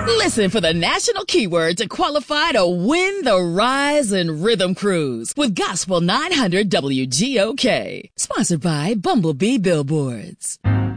Listen for the national keyword to qualify to win the Rise and Rhythm Cruise with Gospel 900 WGOK. Sponsored by Bumblebee Billboards.